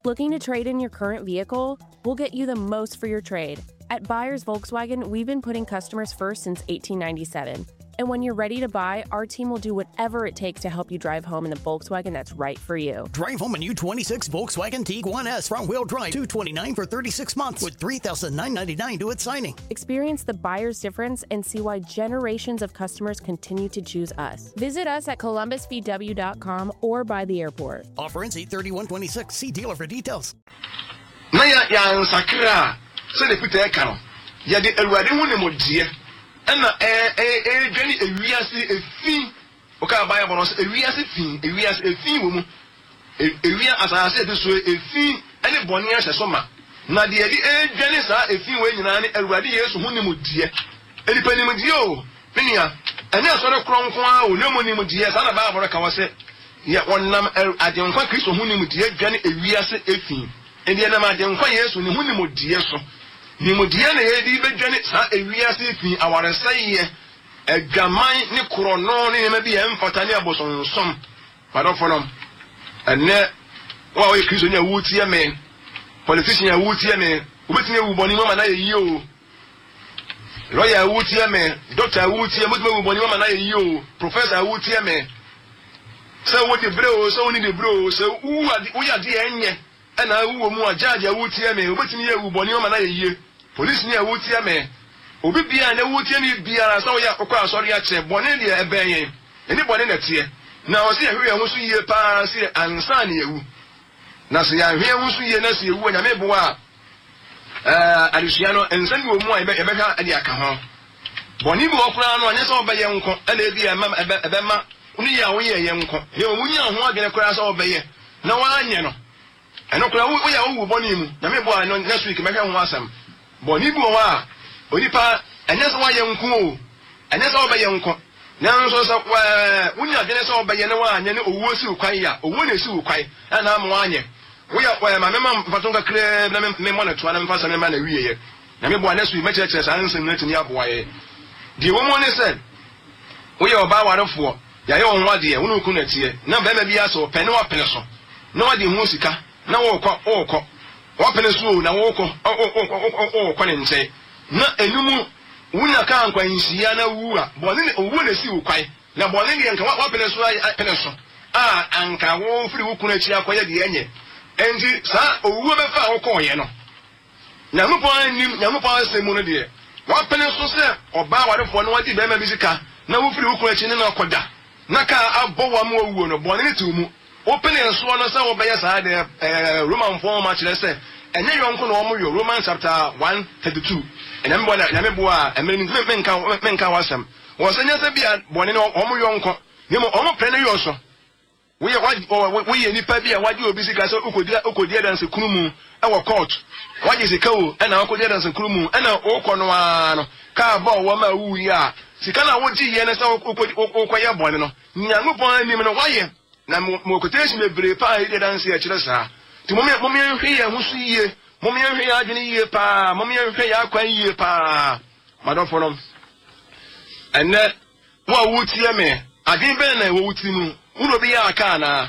Looking to trade in your current vehicle? We'll get you the most for your trade. At Buyers Volkswagen, we've been putting customers first since 1897. And when you're ready to buy, our team will do whatever it takes to help you drive home in the Volkswagen that's right for you. Drive home a new 26 Volkswagen Tiguan S front-wheel drive, $229 for 36 months with $3,999 due at signing. Experience the buyer's difference and see why generations of customers continue to choose us. Visit us at columbusvw.com or by the airport. Offer ends 8/31/26. See dealer for details. Naya ya nsakra se de pita eka no ya de awurade hu ne modie na dwani ewiase efi oka baya bono se ewiase efi wo mu ewia asase de so efi ene boni ahye so ma na de dwani sa efi wo nyina ne awurade Yesu hu ne modie eni pani modie o menia ene so de kronkon a o ne mo ne modie sa na ba boro ka wose ya wonnam adenkwa Kristo hu ne modie dwani ewiase efi eni na ma adenkwa Yesu ne hu ne modie so ni modie na ye di bedwane sa ewiase fi awaresaiye adwaman ne krono ne ma bi emfata ne abosonsom padofonom enne wa o Kristo nya wutie me politician ya wutie me obetine wu boni mama na ye yi o lawyer wutie me doctor wutie mo wu boni mama na ye yi o professor wutie me so wo de bro so woni de bro so wo ya de enye na wo mu ajaja wutie me obetine ye wu boni mama na ye yi police ni awutie me obi bia na wutie ni bia so ya kokwa asori ya che bone de ebenyen eni bone na tie na o se ehwe ho so yie pa se ansa na yewu na se ya hwe ho so yie na se yewu nya me bo a adusua no ensan wo mu a ebeka ade aka ho bone bi okura no anya so obeye nko na ebi ebema uni ya wo ye nko he o munya ho agene kura so obeye na wa anye no eno kura wo ya wo bone mu na me bo a no next week meka ho asam boni bu wa onipa enese wa ye nko o enese wa ye nko na nso so wunya gene so ba ye ne wa anya ne owo si ukwan ya owo na si ukwan na am wa anye wo ya ma mema mpatonga kre na me mo na to na me fasa me ma na wiye ye na me bo anesu me chere sa nsem na tini aboa ye di wo mo ne se wo ya oba warefo ya ye won wade ye wo no ku na tie na ba ma bia so pe ne wa pele so na wa de hu sika na wo kɔ wapene so na wo kɔ ne nse na enumu wunya ka ankwa nsia na wuwa bɔne ne owu na si ukwan na bɔne ne nka wapene so apene so anka wo firi wo kuna chi akoye de enye enti sa owu befa wo kɔ ye no nyamupɔ asemu no de wapene so se ɔba warefo no wadi bɛma bisika na wo firi wo kuna chi ne na akoda na ka abɔ wa mo owu no bɔne ne tu mu open so no say obey sa de Roman form ma kire say enye yonko no omo yo Romans chapter 1:32 enye mbo na me bo a emeni menka wasam wo say nya say bia bone no omo yonko yemo omo pre ne yo so we nipa bia wadi obi sika say okodi dance kunumu e wo court wadi sika o e na okodi dance kunumu e na okono ano ka ba wo ma wu ya sika na wo ji ye ne say okoye bone no nyangu pon ni me no waye na mo koteshi me bre pa ide dance ya kire sa ti mo nhwe ya husu yie mo nhwe ya adwene yie pa mo nhwe ya akwan yie pa madofo no enne wo wutie me adwen ben na wo wuti mu uno bi ya aka na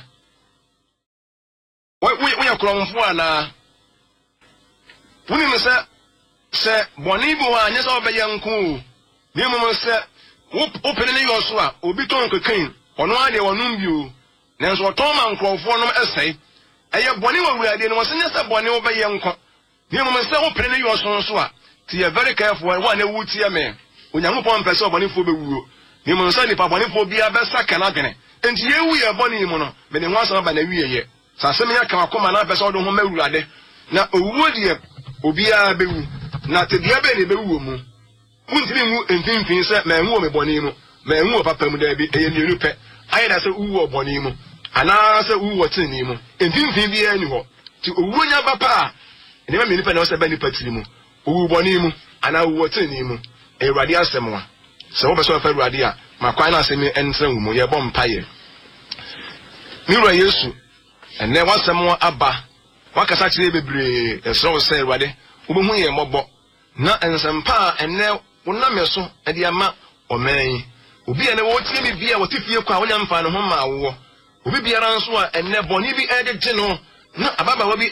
wo ya kromfo ana woni me se boni bo anya so be yanku ni mo se wo pene ne yo so a obi ton kekan ono ade wonum bio nanso otoma nkrofo no esai eye boni wa wurade no se nyesa boni wo be ye nko ni mo se wo pere ne yo so a ti ye very careful wa na wutie me onyankopon pese boni fo be wuo ni mo se ni pa boni fo bia be saka na gene enti ye wu ye boni mu no be ne nwaso ba na wiye ye sase me aka akoma na pese odo ho ma wurade na owuo die obia be wu na te bia be ne be wuo mu untimi mu enfinfin se ma enwo me boni mu ma enwo papa mu da bi eye mienu pe ayi da se uwo boni mu ana se uwo tini mu enfinfin bi ani ho ti owu nya papa ene ma menipa na o se ba nipa tini mu owu boni mu ana uwo tini mu ewrade asemwa se wo be so fa ewrade a makwan na asemi entra mu ye bom paye miro Yesu ene wasemwa aba wakasa kire bebre esro se ewrade obehu ye mobo na ensempa ene wonameso ede ama oman obi ene wo tie mi bia wo tifie kwa wonya mfa no ho ma wo obi biara nso a ene boni bi ede gye no na ababa wa bi